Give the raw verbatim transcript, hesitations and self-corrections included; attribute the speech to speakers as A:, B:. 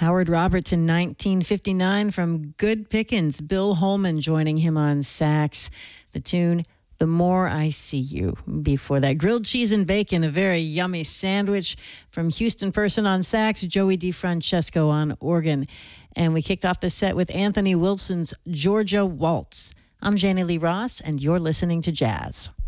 A: Howard Roberts in nineteen fifty-nine from Good Pickins. Bill Holman joining him on sax. The tune, The More I See You. Before that, grilled cheese and bacon, a very yummy sandwich from Houston Person on sax, Joey DeFrancesco on organ. And we kicked off the set with Anthony Wilson's Georgia Waltz. I'm Janie Lee Ross, and you're listening to Jazz.